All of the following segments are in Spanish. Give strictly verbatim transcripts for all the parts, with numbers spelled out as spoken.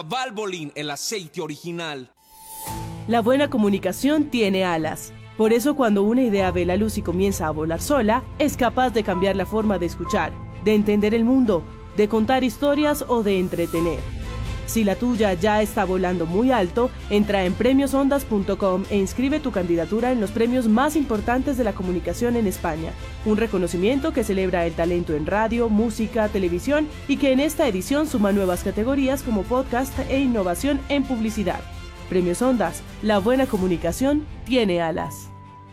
Valvoline, el aceite original. La buena comunicación tiene alas. Por eso cuando una idea ve la luz y comienza a volar sola, es capaz de cambiar la forma de escuchar, de entender el mundo, de contar historias o de entretener. Si la tuya ya está volando muy alto, entra en premios ondas punto com e inscribe tu candidatura en los premios más importantes de la comunicación en España. Un reconocimiento que celebra el talento en radio, música, televisión y que en esta edición suma nuevas categorías como podcast e innovación en publicidad. Premios Ondas, la buena comunicación tiene alas.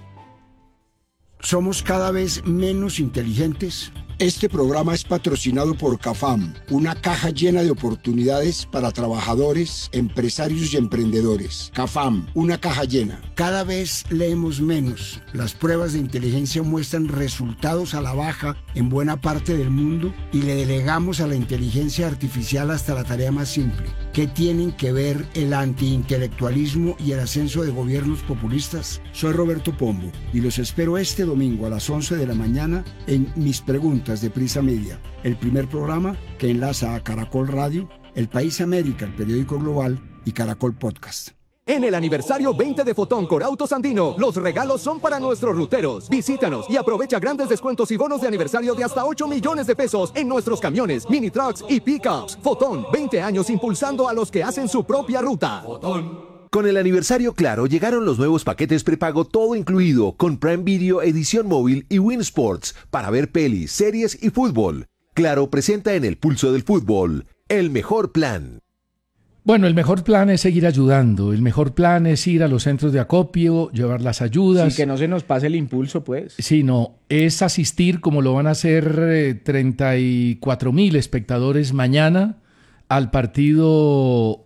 ¿Somos cada vez menos inteligentes? Este programa es patrocinado por CAFAM, una caja llena de oportunidades para trabajadores, empresarios y emprendedores. CAFAM, una caja llena. Cada vez leemos menos. Las pruebas de inteligencia muestran resultados a la baja en buena parte del mundo y le delegamos a la inteligencia artificial hasta la tarea más simple. ¿Qué tienen que ver el antiintelectualismo y el ascenso de gobiernos populistas? Soy Roberto Pombo y los espero este domingo a las once de la mañana en Mis Preguntas de Prisa Media, el primer programa que enlaza a Caracol Radio, El País América, el periódico global, y Caracol Podcast. En el aniversario veinte de Fotón con Autos Andino, los regalos son para nuestros ruteros. Visítanos y aprovecha grandes descuentos y bonos de aniversario de hasta ocho millones de pesos en nuestros camiones, mini trucks y pickups. Fotón, veinte años impulsando a los que hacen su propia ruta. Fotón. Con el aniversario Claro llegaron los nuevos paquetes prepago todo incluido con Prime Video, edición móvil y Win Sports para ver pelis, series y fútbol. Claro presenta en el pulso del fútbol el mejor plan. Bueno, el mejor plan es seguir ayudando, el mejor plan es ir a los centros de acopio, llevar las ayudas. Sí, que no se nos pase el impulso, pues. Sí, no, es asistir, como lo van a hacer eh, treinta y cuatro mil espectadores mañana, al partido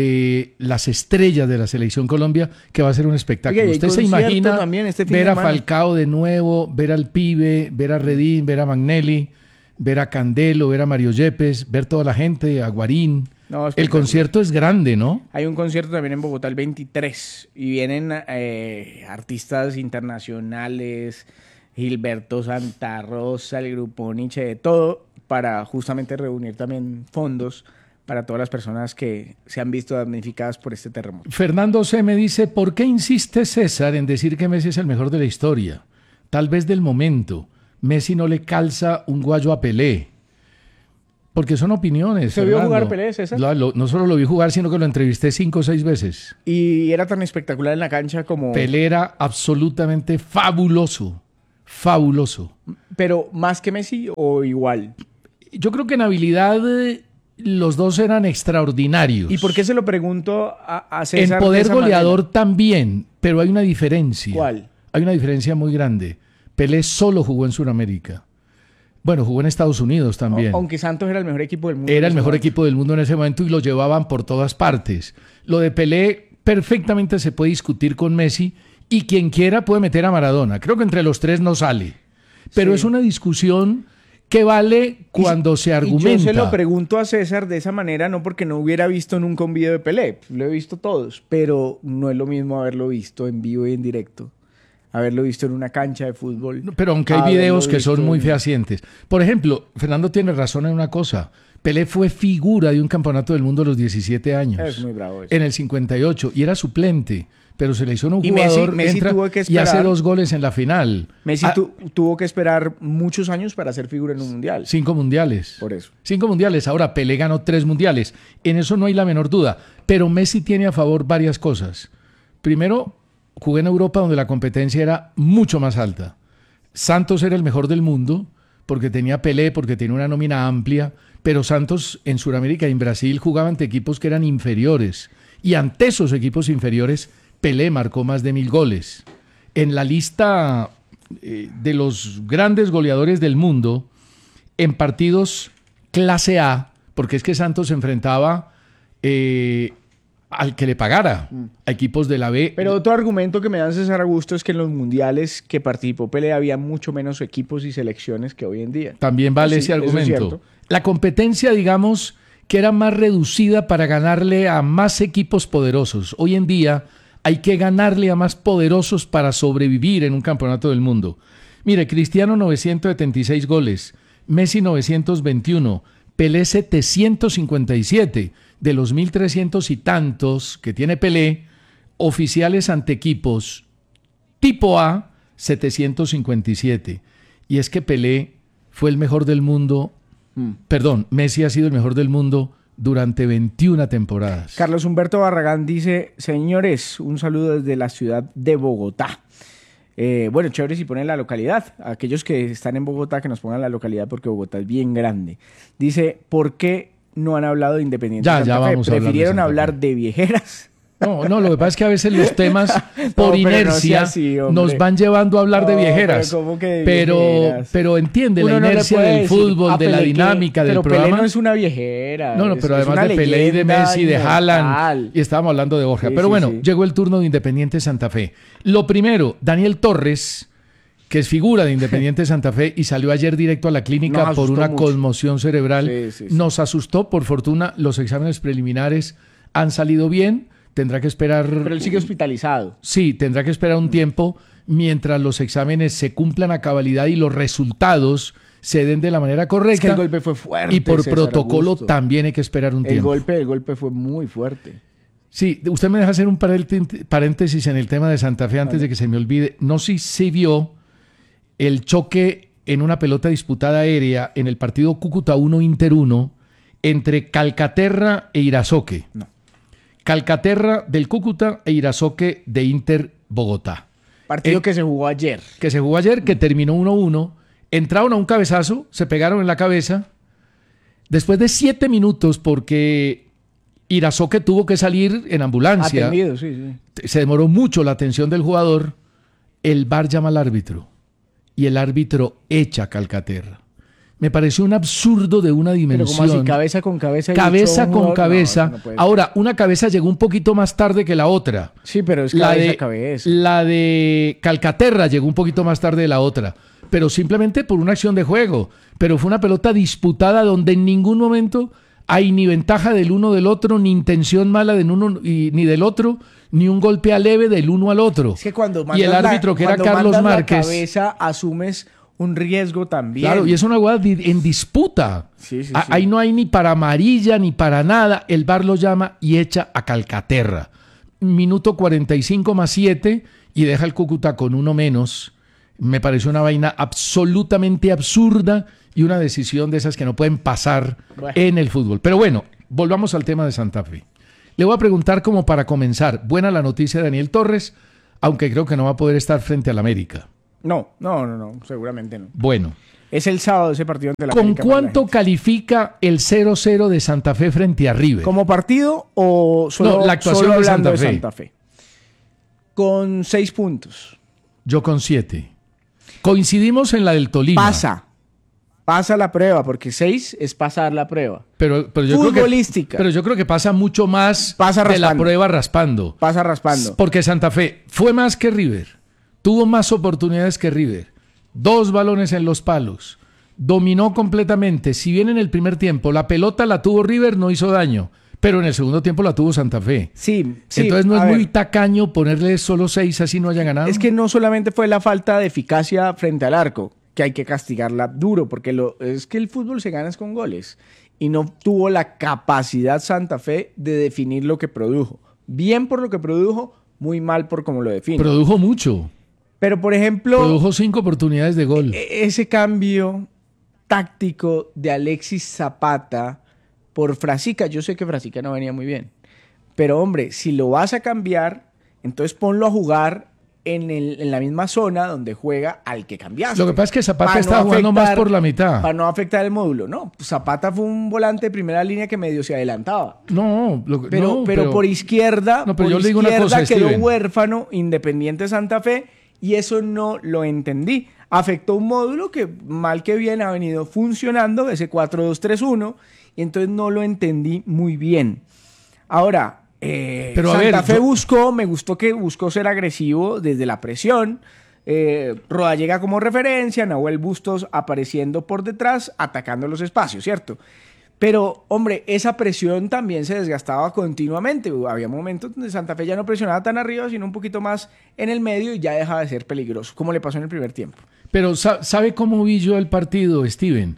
de las estrellas de la Selección Colombia, que va a ser un espectáculo. Oye, Usted se imagina este ver a Falcao de nuevo, ver al Pibe, ver a Redín, ver a Magnelli, ver a Candelo, ver a Mario Yepes, ver toda la gente, a Guarín. No, el concierto es grande, ¿no? Hay un concierto también en Bogotá el veintitrés y vienen eh, artistas internacionales, Gilberto Santa Rosa, el grupo Nietzsche, de todo, para justamente reunir también fondos para todas las personas que se han visto damnificadas por este terremoto. Fernando C. me dice, ¿por qué insiste César en decir que Messi es el mejor de la historia? Tal vez del momento. Messi no le calza un guayo a Pelé. Porque son opiniones, ¿Se Fernando. vio jugar Pelé, César? Lo, lo, no solo lo vi jugar, sino que lo entrevisté cinco o seis veces. Y era tan espectacular en la cancha como... Pelé era absolutamente fabuloso. Fabuloso. ¿Pero más que Messi o igual? Yo creo que en habilidad... los dos eran extraordinarios. ¿Y por qué se lo pregunto a, a César? En poder de esa goleador manera? También, pero hay una diferencia. ¿Cuál? Hay una diferencia muy grande. Pelé solo jugó en Sudamérica. Bueno, jugó en Estados Unidos también. O, aunque Santos era el mejor equipo del mundo. Era el mejor equipo del mundo en ese momento y lo llevaban por todas partes. Lo de Pelé perfectamente se puede discutir con Messi y quien quiera puede meter a Maradona. Creo que entre los tres no sale. Pero sí. Es una discusión... ¿Qué vale cuando y, se argumenta? Y yo se lo pregunto a César de esa manera, no porque no hubiera visto nunca un video de Pelé, lo he visto todos, pero no es lo mismo haberlo visto en vivo y en directo, haberlo visto en una cancha de fútbol. Pero aunque hay videos que son muy fehacientes. Por ejemplo, Fernando tiene razón en una cosa, Pelé fue figura de un campeonato del mundo a los diecisiete años. Es muy bravo eso. En el cincuenta y ocho, y era suplente. Pero se le hizo un y jugador Messi, Messi entra tuvo que esperar, y hace dos goles en la final. Messi ah, tu, tuvo que esperar muchos años para ser figura en un mundial. Cinco mundiales. Por eso. Cinco mundiales. Ahora Pelé ganó tres mundiales. En eso no hay la menor duda. Pero Messi tiene a favor varias cosas. Primero, jugué en Europa donde la competencia era mucho más alta. Santos era el mejor del mundo porque tenía Pelé, porque tenía una nómina amplia. Pero Santos en Sudamérica y en Brasil jugaba ante equipos que eran inferiores. Y ante esos equipos inferiores... Pelé marcó más de mil goles. En la lista eh, de los grandes goleadores del mundo, en partidos clase A, porque es que Santos se enfrentaba eh, al que le pagara, mm. a equipos de la B. Pero otro argumento que me da César Augusto es que en los mundiales que participó Pelé había mucho menos equipos y selecciones que hoy en día. También vale sí, ese argumento. La competencia, digamos, que era más reducida para ganarle a más equipos poderosos. Hoy en día... hay que ganarle a más poderosos para sobrevivir en un campeonato del mundo. Mire, Cristiano novecientos setenta y seis goles, Messi novecientos veintiuno, Pelé setecientos cincuenta y siete. de los mil trescientos y tantos que tiene Pelé, oficiales ante equipos tipo A, setecientos cincuenta y siete. Y es que Pelé fue el mejor del mundo, mm. perdón, Messi ha sido el mejor del mundo durante veintiuna temporadas. Carlos Humberto Barragán dice, señores, un saludo desde la ciudad de Bogotá. Eh, bueno, chévere si ponen la localidad. Aquellos que están en Bogotá, que nos pongan la localidad porque Bogotá es bien grande. Dice, ¿por qué no han hablado de Independiente ya, Santa ya Fe? Vamos ¿Prefirieron a hablar, hablar de, de viejeras? No, no, lo que pasa es que a veces los temas por no, inercia no así, nos van llevando a hablar no, de viejeras. Pero, ¿cómo que de pero, viejeras? pero entiende, Uno la inercia no del fútbol, de Pelé la dinámica que, del pero programa. Pelé no es una viejera. No, no, es, pero es además de Pelé y de Messi, de Haaland, y estábamos hablando de Borja. Sí, pero sí, bueno, sí. llegó el turno de Independiente Santa Fe. Lo primero, Daniel Torres, que es figura de Independiente Santa Fe y salió ayer directo a la clínica por una mucho. conmoción cerebral. Sí, sí, sí. Nos asustó, por fortuna, los exámenes preliminares han salido bien. Tendrá que esperar... Pero él sigue hospitalizado. Sí, tendrá que esperar un tiempo mientras los exámenes se cumplan a cabalidad y los resultados se den de la manera correcta. Es que el golpe fue fuerte. Y por César protocolo Augusto. también hay que esperar un el tiempo. Golpe, el golpe fue muy fuerte. Sí, usted me deja hacer un paréntesis en el tema de Santa Fe antes vale. de que se me olvide. No sé si se vio el choque en una pelota disputada aérea en el partido Cúcuta uno Inter uno entre Calcaterra e Irazoque. No. Calcaterra del Cúcuta e Irazoque de Inter Bogotá. Partido el, que se jugó ayer. Que se jugó ayer, que terminó uno uno. Entraron a un cabezazo, se pegaron en la cabeza. Después de siete minutos, porque Irazoque tuvo que salir en ambulancia. Atendido, sí, sí. Se demoró mucho la atención del jugador. El V A R llama al árbitro. Y el árbitro echa a Calcaterra. Me pareció un absurdo de una dimensión. Pero como así, cabeza con cabeza. Cabeza con jugador? cabeza. No, no Ahora, una cabeza llegó un poquito más tarde que la otra. Sí, pero es la cabeza de, a cabeza. La de Calcaterra llegó un poquito más tarde de la otra. Pero simplemente por una acción de juego. Pero fue una pelota disputada donde en ningún momento hay ni ventaja del uno del otro, ni intención mala del uno y, ni del otro, ni un golpe aleve del uno al otro. Es que cuando y el árbitro, la, que era Carlos Márquez. La cabeza asumes un riesgo también. Claro, y es una jugada en disputa. Sí, sí, a, sí. Ahí no hay ni para amarilla ni para nada. El V A R lo llama y echa a Calcaterra. Minuto cuarenta y cinco más siete y deja el Cúcuta con uno menos. Me pareció una vaina absolutamente absurda y una decisión de esas que no pueden pasar bueno. en el fútbol. Pero bueno, volvamos al tema de Santa Fe. Le voy a preguntar como para comenzar. Buena la noticia de Daniel Torres, aunque creo que no va a poder estar frente al América. No, no, no, no, seguramente no. Bueno. Es el sábado ese partido ante la ¿Con América cuánto califica el cero cero de Santa Fe frente a River? ¿Como partido o solo, no, la actuación solo de hablando Santa Fe. de Santa Fe? Con seis puntos. Yo con siete. Coincidimos en la del Tolima. Pasa. Pasa la prueba, porque seis es pasar la prueba. Pero, pero yo Futbolística. Creo que, pero yo creo que pasa mucho más pasa de la prueba raspando. Pasa raspando. Porque Santa Fe fue más que River. Tuvo más oportunidades que River. Dos balones en los palos. Dominó completamente. Si bien en el primer tiempo la pelota la tuvo River, no hizo daño. Pero en el segundo tiempo la tuvo Santa Fe. Sí, sí. Entonces no es ver. muy tacaño ponerle solo seis así no haya ganado. Es que no solamente fue la falta de eficacia frente al arco, que hay que castigarla duro, porque lo, es que el fútbol se gana con goles. Y no tuvo la capacidad Santa Fe de definir lo que produjo. Bien por lo que produjo, muy mal por cómo lo define. Produjo mucho. Pero, por ejemplo... Produjo cinco oportunidades de gol. Ese cambio táctico de Alexis Zapata por Frasica. Yo sé que Frasica no venía muy bien. Pero, hombre, si lo vas a cambiar, entonces ponlo a jugar en, el, en la misma zona donde juega al que cambiaste. Lo que pasa es que Zapata para está no jugando afectar, más por la mitad. Para no afectar el módulo. No, Zapata fue un volante de primera línea que medio se adelantaba. No, lo, pero, no, pero, pero por izquierda, no, pero por yo le digo izquierda una cosa, quedó Steven. huérfano Independiente Santa Fe y eso no lo entendí. Afectó un módulo que mal que bien ha venido funcionando, ese cuatro dos tres uno, y entonces no lo entendí muy bien. Ahora, eh, pero Santa ver, Fe yo... buscó, me gustó que buscó ser agresivo desde la presión. Eh, Rodallega como referencia, Nahuel Bustos apareciendo por detrás, atacando los espacios, ¿cierto? Pero, hombre, esa presión también se desgastaba continuamente. Había momentos donde Santa Fe ya no presionaba tan arriba, sino un poquito más en el medio y ya dejaba de ser peligroso, como le pasó en el primer tiempo. Pero ¿sabe cómo vi yo el partido, Steven?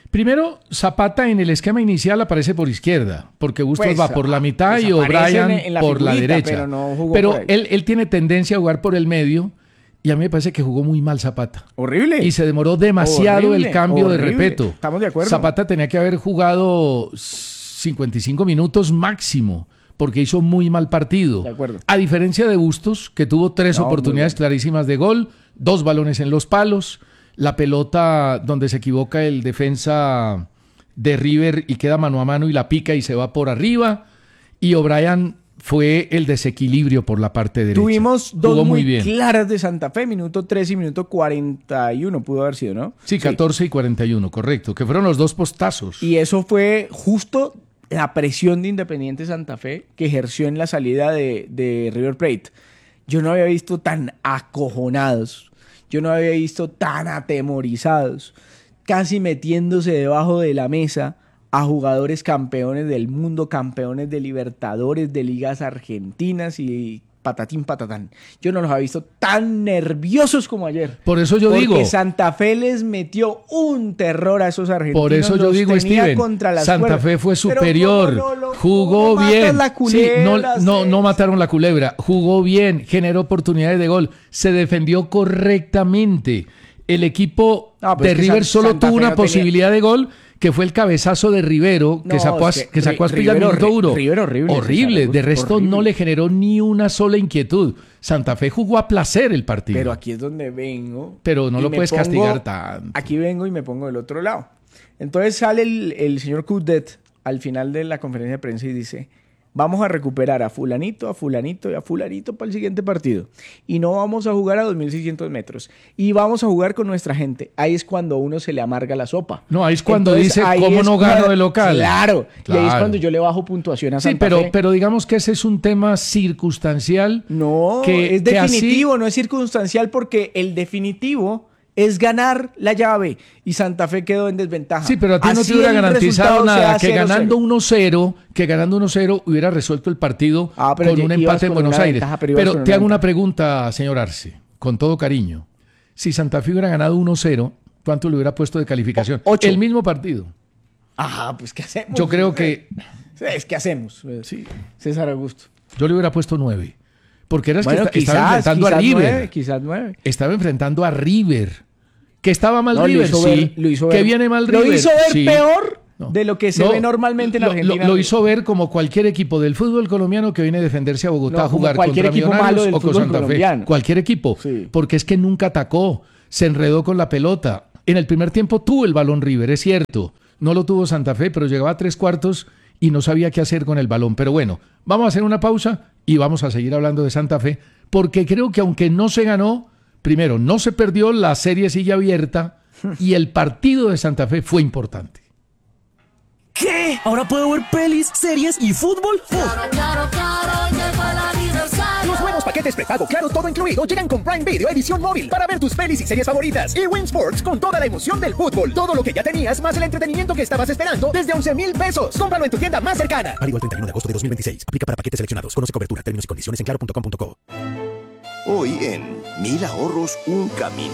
Primero, Zapata en el esquema inicial aparece por izquierda, porque Bustos Pues, va por la mitad pues y O'Brien aparece en- en la por la figurita, derecha. pero no jugó Pero por ahí. él, él tiene tendencia a jugar por el medio y a mí me parece que jugó muy mal Zapata. Horrible. Y se demoró demasiado Horrible, el cambio horrible. de repeto. Estamos de acuerdo. Zapata tenía que haber jugado cincuenta y cinco minutos máximo, porque hizo muy mal partido. De acuerdo. A diferencia de Bustos, que tuvo tres No, oportunidades clarísimas de gol, dos balones en los palos, la pelota donde se equivoca el defensa de River y queda mano a mano y la pica y se va por arriba, y O'Brien fue el desequilibrio por la parte derecha. Tuvimos dos Jugó muy, muy bien. claras de Santa Fe, minuto tres y minuto cuarenta y uno pudo haber sido, ¿no? Sí, catorce y cuarenta y uno, correcto, que fueron los dos postazos. Y eso fue justo la presión de Independiente Santa Fe que ejerció en la salida de, de River Plate. Yo no había visto tan acojonados, yo no había visto tan atemorizados, casi metiéndose debajo de la mesa a jugadores campeones del mundo, campeones de Libertadores, de ligas argentinas y patatín patatán. Yo no los había visto tan nerviosos como ayer. Por eso yo porque digo... Porque Santa Fe les metió un terror a esos argentinos. Por eso yo los digo, tenía Steven, contra las Santa cuerdas. Fe fue Pero superior, ¿cómo no lo- jugó cómo bien. matan la Sí, culebra, no, no, no Cés? mataron la culebra, jugó bien, generó oportunidades de gol, se defendió correctamente. El equipo No, pero de es que River San- solo Santa tuvo Fe una no tenía- posibilidad de gol, que fue el cabezazo de Rivero, que No, sacó a, es que que sacó a Ri- Asprilla al Rivero minuto horri- uno. Rivero horrible, Horrible, César de Augusto, resto horrible. no le generó ni una sola inquietud. Santa Fe jugó a placer el partido. Pero aquí es donde vengo. Pero no y lo me puedes pongo- castigar tanto. Aquí vengo y me pongo del otro lado. Entonces sale el, el señor Coudet al final de la conferencia de prensa y dice: vamos a recuperar a fulanito, a fulanito y a fulanito para el siguiente partido. Y no vamos a jugar a dos mil seiscientos metros. Y vamos a jugar con nuestra gente. Ahí es cuando a uno se le amarga la sopa. No, ahí es cuando Entonces, dice, ahí ¿cómo es no gano cuando- de local? Claro. Y ahí es Claro. cuando yo le bajo puntuación a Sí, Santa pero, Fe. pero digamos que ese es un tema circunstancial. No, que- es que así- definitivo, no es circunstancial, porque el definitivo es ganar la llave y Santa Fe quedó en desventaja. Sí, pero a ti no Así te hubiera el garantizado resultado nada sea que cero ganando cero. uno cero, que ganando uno cero hubiera resuelto el partido Ah, pero con ya un ibas empate en con Buenos una Aires. ventaja, pero ibas Pero con te una hago una ventaja. pregunta, señor Arce, con todo cariño. Si Santa Fe hubiera ganado uno cero, ¿cuánto le hubiera puesto de calificación? O- ocho. El mismo partido. Ajá, pues ¿qué hacemos? Yo creo que Es que hacemos. Sí. César Augusto. yo le hubiera puesto nueve. Porque era que Bueno, esta- quizás, estaba enfrentando quizás a River. nueve, quizás nueve. Estaba enfrentando a River. Que estaba mal No, lo River, hizo sí. ver- lo hizo que ver- viene mal Lo River. hizo ver sí. peor No. de lo que se No, ve normalmente en lo- Argentina. Lo, lo hizo ver como cualquier equipo del fútbol colombiano que viene a defenderse a Bogotá No, a como jugar cualquier contra equipo malo Millonarios del o con fútbol Santa Fe. colombiano. Cualquier equipo. Sí. Porque es que nunca atacó. Se enredó con la pelota. En el primer tiempo tuvo el balón River, es cierto. No lo tuvo Santa Fe, pero llegaba a tres cuartos y no sabía qué hacer con el balón. Pero bueno, vamos a hacer una pausa y vamos a seguir hablando de Santa Fe, porque creo que aunque no se ganó, primero, no se perdió, la serie sigue abierta y el partido de Santa Fe fue importante. ¿Qué? ¿Ahora puedo ver pelis, series y fútbol? Claro, claro, claro, llegó el aniversario. Los nuevos paquetes prepago Claro Todo Incluido llegan con Prime Video Edición Móvil para ver tus pelis y series favoritas. Y Win Sports con toda la emoción del fútbol. Todo lo que ya tenías más el entretenimiento que estabas esperando desde once mil pesos. Cómpralo en tu tienda más cercana. Válido el treinta y uno de agosto de dos mil veintiséis. Aplica para paquetes seleccionados. Conoce cobertura, términos y condiciones en claro punto com punto co. Hoy en Mil Ahorros, un camino.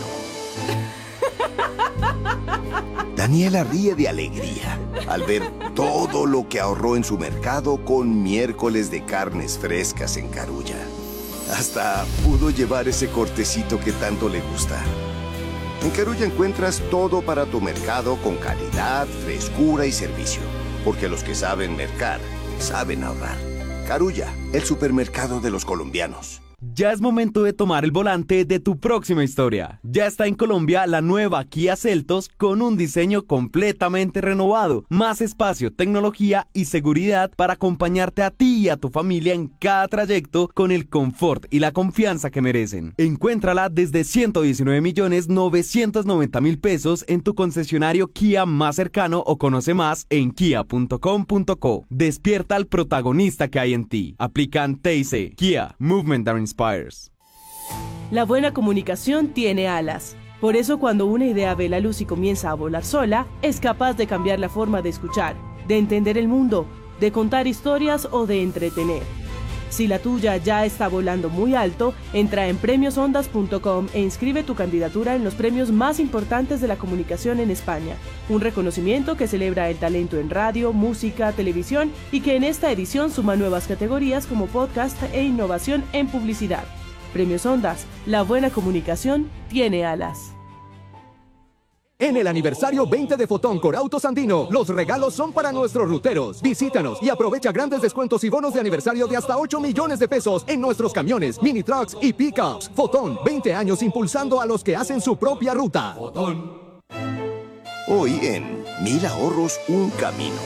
Daniela ríe de alegría al ver todo lo que ahorró en su mercado con miércoles de carnes frescas en Carulla. Hasta pudo llevar ese cortecito que tanto le gusta. En Carulla encuentras todo para tu mercado con calidad, frescura y servicio. Porque los que saben mercar, saben ahorrar. Carulla, el supermercado de los colombianos. Ya es momento de tomar el volante de tu próxima historia. Ya está en Colombia la nueva Kia Seltos con un diseño completamente renovado, más espacio, tecnología y seguridad para acompañarte a ti y a tu familia en cada trayecto con el confort y la confianza que merecen. Encuéntrala desde ciento diecinueve millones novecientos noventa mil pesos en tu concesionario Kia más cercano o conoce más en kia punto com punto co. Despierta al protagonista que hay en ti. Aplican T I C. Kia, Movement that Inspires. La buena comunicación tiene alas. Por eso cuando una idea ve la luz y comienza a volar sola, es capaz de cambiar la forma de escuchar, de entender el mundo, de contar historias o de entretener. Si la tuya ya está volando muy alto, entra en premios ondas punto com e inscribe tu candidatura en los premios más importantes de la comunicación en España. Un reconocimiento que celebra el talento en radio, música, televisión y que en esta edición suma nuevas categorías como podcast e innovación en publicidad. Premios Ondas, la buena comunicación tiene alas. En el aniversario veinte de Fotón Corautos Andino, los regalos son para nuestros ruteros. Visítanos y aprovecha grandes descuentos y bonos de aniversario de hasta ocho millones de pesos en nuestros camiones, mini trucks y pickups. Fotón, veinte años impulsando a los que hacen su propia ruta. Fotón. Hoy en Mil Ahorros, un camino.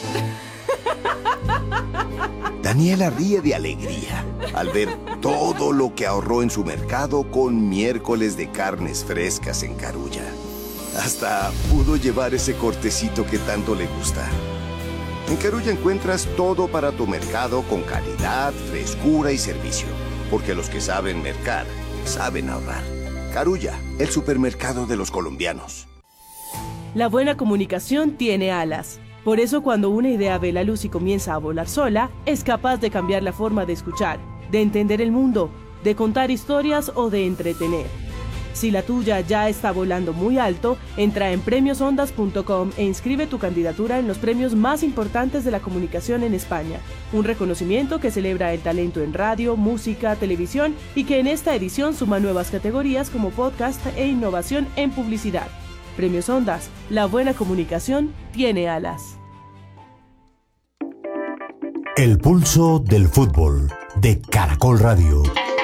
Daniela ríe de alegría al ver todo lo que ahorró en su mercado con miércoles de carnes frescas en Carulla. Hasta pudo llevar ese cortecito que tanto le gusta. En Carulla encuentras todo para tu mercado con calidad, frescura y servicio. Porque los que saben mercar, saben ahorrar. Carulla, el supermercado de los colombianos. La buena comunicación tiene alas. Por eso cuando una idea ve la luz y comienza a volar sola, es capaz de cambiar la forma de escuchar, de entender el mundo, de contar historias o de entretener. Si la tuya ya está volando muy alto, entra en premios ondas punto com e inscribe tu candidatura en los premios más importantes de la comunicación en España. Un reconocimiento que celebra el talento en radio, música, televisión y que en esta edición suma nuevas categorías como podcast e innovación en publicidad. Premios Ondas, la buena comunicación tiene alas. El pulso del fútbol de Caracol Radio.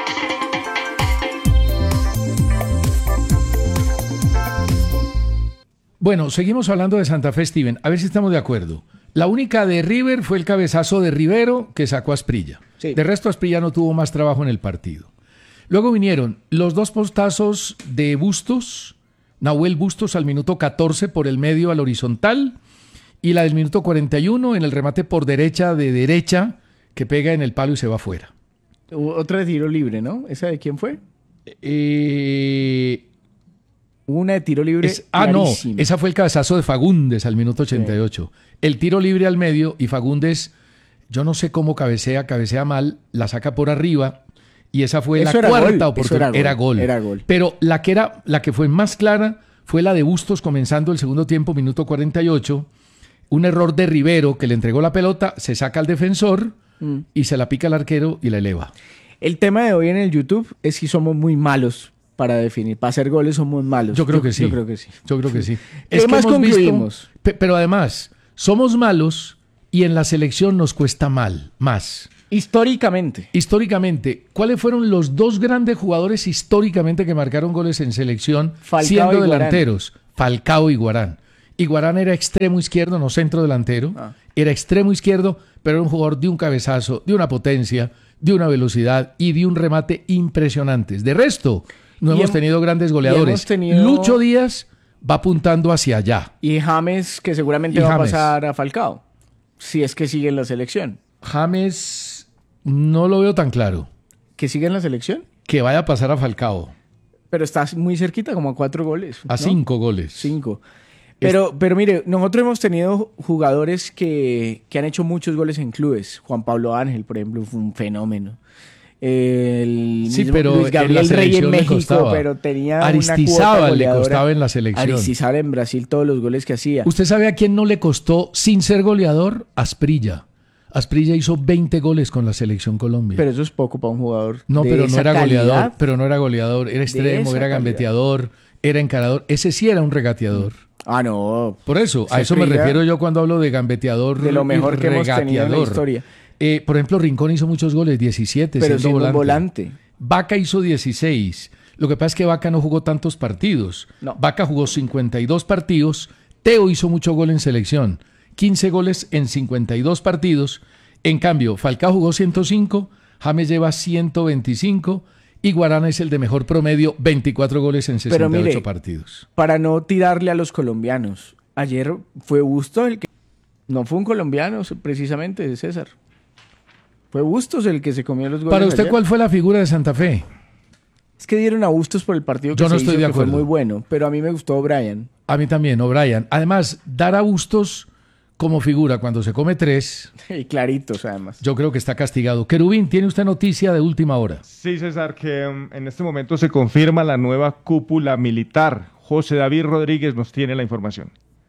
Bueno, seguimos hablando de Santa Fe, Steven. A ver si estamos de acuerdo. La única de River fue el cabezazo de Rivero que sacó a Asprilla. Sí. De resto, Asprilla no tuvo más trabajo en el partido. Luego vinieron los dos postazos de Bustos, Nahuel Bustos al minuto catorce por el medio al horizontal y la del minuto cuarenta y uno en el remate por derecha de derecha que pega en el palo y se va afuera. Otra de tiro libre, ¿no? ¿Esa de quién fue? Eh... Una de tiro libre. Es, ah, clarísima. No, esa fue el cabezazo de Fagundes al minuto ochenta y ocho. Sí. El tiro libre al medio y Fagundes, yo no sé cómo cabecea, cabecea mal, la saca por arriba y esa fue eso la cuarta oportunidad. Era, era gol. Era gol. Pero la que, era, la que fue más clara fue la de Bustos comenzando el segundo tiempo, minuto cuarenta y ocho. Un error de Rivero que le entregó la pelota, se saca al defensor mm. y se la pica al arquero y la eleva. El tema de hoy en el YouTube es si somos muy malos para definir. Para hacer goles somos malos. Yo creo que yo, sí. Yo creo que sí. Yo creo que sí. ¿Qué es más concluimos? Visto, pero además, somos malos y en la selección nos cuesta mal, más. Históricamente. Históricamente. ¿Cuáles fueron los dos grandes jugadores históricamente que marcaron goles en selección Falcao siendo y delanteros? Falcao y Guarán. Y Guarán era extremo izquierdo, no centro delantero. Ah. Era extremo izquierdo, pero era un jugador de un cabezazo, de una potencia, de una velocidad y de un remate impresionantes. De resto, no hemos hem- tenido grandes goleadores. Tenido... Lucho Díaz va apuntando hacia allá. Y James, que seguramente y va James. a pasar a Falcao, si es que sigue en la selección. James no lo veo tan claro. ¿Que sigue en la selección? Que vaya a pasar a Falcao. Pero está muy cerquita, como a cuatro goles. A ¿no? cinco goles. Cinco. Pero, es... pero mire, nosotros hemos tenido jugadores que, que han hecho muchos goles en clubes. Juan Pablo Ángel, por ejemplo, fue un fenómeno. El sí, pero Luis Gabriel Rey en México, pero tenía Aristizábal le costaba en la selección. Aristizábal en Brasil, todos los goles que hacía. ¿Usted sabe a quién no le costó sin ser goleador? Asprilla. Asprilla hizo veinte goles con la selección Colombia. Pero eso es poco para un jugador. No, de pero esa no era calidad. goleador, pero no era goleador, era extremo, era gambeteador, era encarador. Ese sí era un regateador. Ah, no. Por eso, a eso me refiero yo cuando hablo de gambeteador. De lo mejor que hemos tenido en la historia. Eh, por ejemplo, Rincón hizo muchos goles, diecisiete, pero siendo volante. volante. Vaca hizo dieciséis. Lo que pasa es que Vaca no jugó tantos partidos. No. Vaca jugó cincuenta y dos partidos. Teo hizo mucho gol en selección. quince goles en cincuenta y dos partidos. En cambio, Falcao jugó ciento cinco, James lleva ciento veinticinco y Guarán es el de mejor promedio, veinticuatro goles en sesenta y ocho Pero mire, partidos. Para no tirarle a los colombianos, ayer fue Bustos el que... No fue un colombiano, precisamente, César. Fue Bustos el que se comió los goles. Para usted, ayer. ¿Cuál fue la figura de Santa Fe? Es que dieron a Bustos por el partido que Yo no se estoy hizo, de que acuerdo. fue muy bueno, pero a mí me gustó O'Brien. A mí también, O'Brien. Además, dar a Bustos como figura cuando se come tres. Y claritos, además. Yo creo que está castigado. Querubín, ¿tiene usted noticia de última hora? Sí, César, que um, en este momento se confirma la nueva cúpula militar. José David Rodríguez nos tiene la información.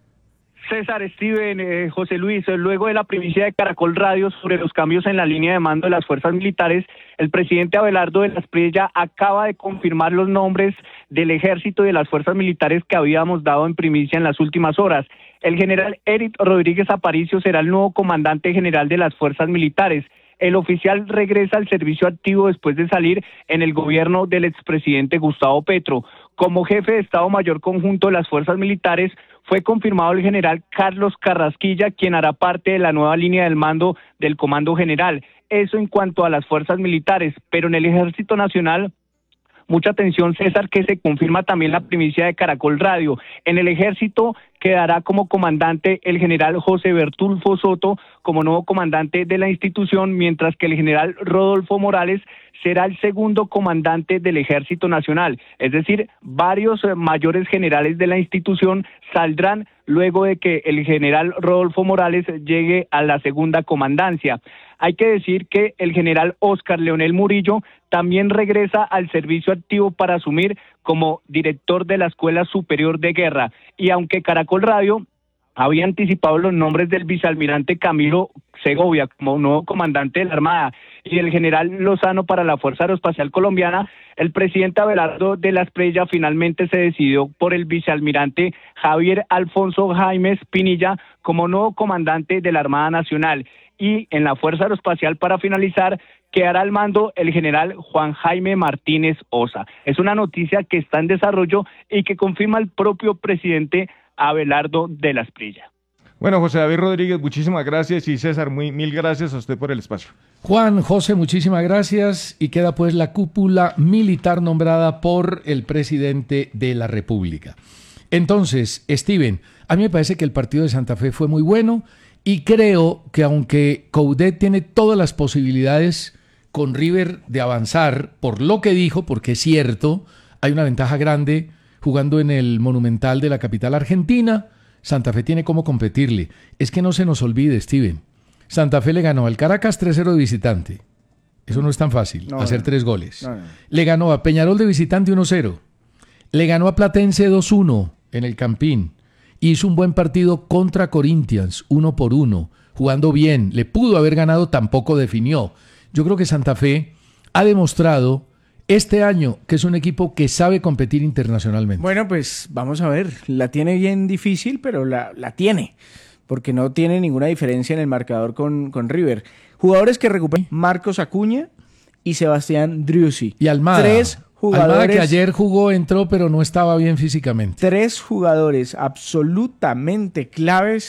César, Steven, eh, José Luis, luego de la primicia de Caracol Radio sobre los cambios en la línea de mando de las fuerzas militares, el presidente Abelardo de la Espriella acaba de confirmar los nombres del ejército y de las fuerzas militares que habíamos dado en primicia en las últimas horas. El general Eric Rodríguez Aparicio será el nuevo comandante general de las fuerzas militares. El oficial regresa al servicio activo después de salir en el gobierno del expresidente Gustavo Petro. Como jefe de Estado Mayor Conjunto de las fuerzas militares, fue confirmado el general Carlos Carrasquilla, quien hará parte de la nueva línea del mando del Comando General. Eso en cuanto a las fuerzas militares, pero en el Ejército Nacional, mucha atención, César, que se confirma también la primicia de Caracol Radio. En el Ejército quedará como comandante el general José Bertulfo Soto como nuevo comandante de la institución, mientras que el general Rodolfo Morales será el segundo comandante del Ejército Nacional. Es decir, varios eh, mayores generales de la institución saldrán luego de que el general Rodolfo Morales llegue a la segunda comandancia. Hay que decir que el general Óscar Leonel Murillo también regresa al servicio activo para asumir como director de la Escuela Superior de Guerra. Y aunque Caracol Radio había anticipado los nombres del vicealmirante Camilo Segovia como nuevo comandante de la Armada y el general Lozano para la Fuerza Aeroespacial Colombiana, el presidente Abelardo de la Espriella finalmente se decidió por el vicealmirante Javier Alfonso Jaimes Pinilla como nuevo comandante de la Armada Nacional. Y en la Fuerza Aeroespacial, para finalizar, quedará al mando el general Juan Jaime Martínez Osa. Es una noticia que está en desarrollo y que confirma el propio presidente Abelardo de la Espriella. Bueno, José David Rodríguez, muchísimas gracias, y César, muy, mil gracias a usted por el espacio. Juan, José, muchísimas gracias, y queda pues la cúpula militar nombrada por el presidente de la República. Entonces, Steven, a mí me parece que el partido de Santa Fe fue muy bueno, y creo que aunque Coudet tiene todas las posibilidades con River de avanzar, por lo que dijo, porque es cierto, hay una ventaja grande jugando en el Monumental de la capital argentina. Santa Fe tiene cómo competirle. Es que no se nos olvide, Steven. Santa Fe le ganó al Caracas tres cero de visitante. Eso no es tan fácil, no, hacer no, tres goles. No, no. Le ganó a Peñarol de visitante uno cero. Le ganó a Platense dos uno en el Campín. Hizo un buen partido contra Corinthians, uno por uno, jugando bien. Le pudo haber ganado, tampoco definió. Yo creo que Santa Fe ha demostrado este año que es un equipo que sabe competir internacionalmente. Bueno, pues vamos a ver. La tiene bien difícil, pero la, la tiene. Porque no tiene ninguna diferencia en el marcador con, con River. Jugadores que recuperan: Marcos Acuña y Sebastián Driussi. Y Almada. Tres jugadores. Almada, que ayer jugó, entró, pero no estaba bien físicamente. Tres jugadores absolutamente claves